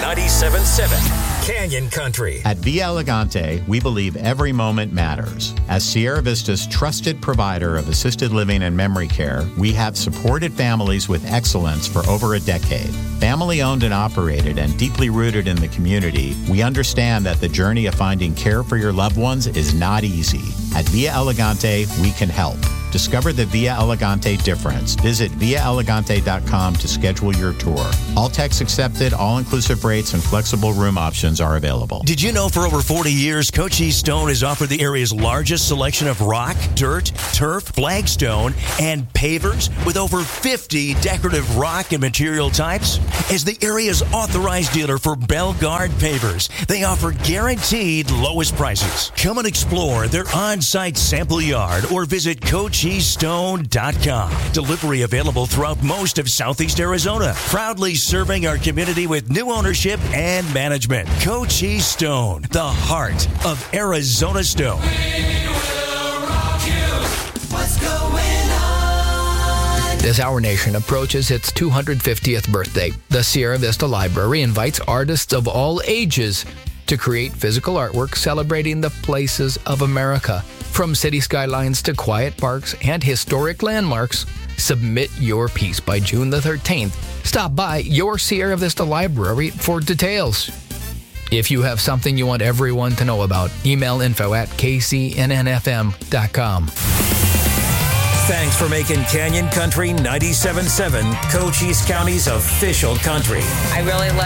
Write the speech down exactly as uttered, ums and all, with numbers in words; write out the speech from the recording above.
ninety-seven point seven Canyon Country. At Via Elegante, we believe every moment matters. As Sierra Vista's trusted provider of assisted living and memory care, we have supported families with excellence for over a decade. Family owned and operated and deeply rooted in the community, we understand that the journey of finding care for your loved ones is not easy. At Via Elegante, we can help. Discover the Via Elegante difference. Visit via elegante dot com to schedule your tour. All techs accepted, all-inclusive rates, and flexible room options are available. Did you know for over forty years, Cochise Stone has offered the area's largest selection of rock, dirt, turf, flagstone, and pavers with over fifty decorative rock and material types? As the area's authorized dealer for Belgard Pavers, they offer guaranteed lowest prices. Come and explore their on-site sample yard or visit cochise stone dot com. Delivery available throughout most of Southeast Arizona. Proudly serving our community with new ownership and management. Cochise Stone, the heart of Arizona stone. We will rock you. What's going on? As Our Nation approaches its two hundred fiftieth birthday, the Sierra Vista Library invites artists of all ages to create physical artwork celebrating the places of America. From city skylines to quiet parks and historic landmarks, submit your piece by June the thirteenth. Stop by your Sierra Vista Library for details. If you have something you want everyone to know about, email info at k c n n f m dot com. Thanks for making Canyon Country ninety-seven point seven Cochise County's official country. I really love